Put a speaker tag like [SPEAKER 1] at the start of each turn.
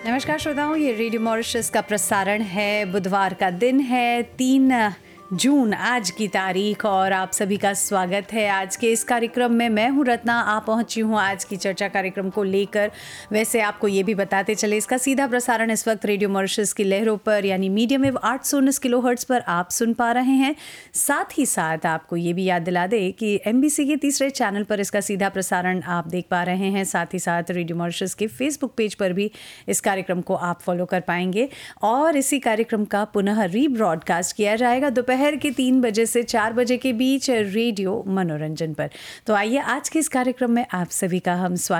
[SPEAKER 1] नमस्कार श्रोताओं, ये रेडियो मॉरिशस का प्रसारण है। बुधवार का दिन है 3 जून आज की तारीख, और आप सभी का स्वागत है आज के इस कार्यक्रम में। मैं हूं रत्ना, आप पहुंची हूं आज की चर्चा कार्यक्रम को लेकर। वैसे आपको ये भी बताते चले, इसका सीधा प्रसारण इस वक्त रेडियो मॉरिशस की लहरों पर यानी मीडियम वेव 819 किलोहर्ट्ज़ पर आप सुन पा रहे हैं। साथ ही साथ आपको ये भी याद दिला दे कि MBC के तीसरे चैनल पर इसका सीधा प्रसारण आप देख पा रहे हैं। साथ ही साथ रेडियो मॉरिशस के फेसबुक पेज पर भी इस कार्यक्रम को आप फॉलो कर पाएंगे, और इसी कार्यक्रम का पुनः रीब्रॉडकास्ट किया जाएगा दोपहर के 3 बजे से 4 बजे के बीच रेडियो मनोरंजन पर। तो आइए आज के इस कार्यक्रम में आप सभी का हम स्वागत